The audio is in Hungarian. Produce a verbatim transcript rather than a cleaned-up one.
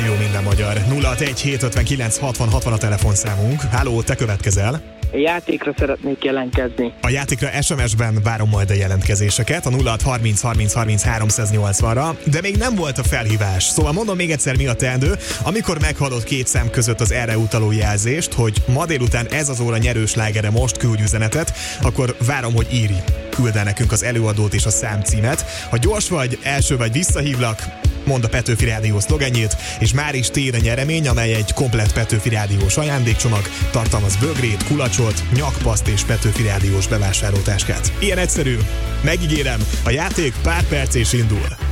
Rádió minden magyar. nulla hatvanegy hétszázötvenkilenc hatvan hatvan a telefonszámunk. Háló, te következel. Játékra szeretnék jelentkezni. A játékra es em es-ben várom majd a jelentkezéseket a nulla hat harminc harminc harminc háromszáznyolcvanra, de még nem volt a felhívás. Szóval mondom még egyszer, mi a teendő. Amikor meghallod két szám között az erre utaló jelzést, hogy ma délután ez az óra nyerős slágere, most küldj üzenetet, akkor várom, hogy írj. Küld el nekünk az előadót és a számcímet. Ha gyors vagy, első vagy, visszahívlak, mondd a Petőfi Rádió szlogenjét, és már is tér a nyeremény, amely egy komplett Petőfi Rádiós ajándékcsomag, tartalmaz bögrét, kulacsot, nyakpaszt és Petőfi Rádiós bevásárlótáskát. Ilyen egyszerű. Megígérem, a játék pár perc és indul.